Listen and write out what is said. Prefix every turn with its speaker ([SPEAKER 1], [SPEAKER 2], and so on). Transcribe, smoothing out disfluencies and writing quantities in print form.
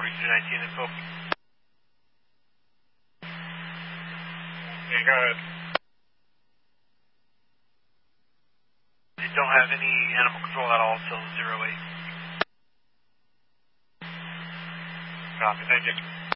[SPEAKER 1] 3219 info.
[SPEAKER 2] Okay, go ahead.
[SPEAKER 1] You don't have any animal control at all till 08.
[SPEAKER 2] Copy, thank you.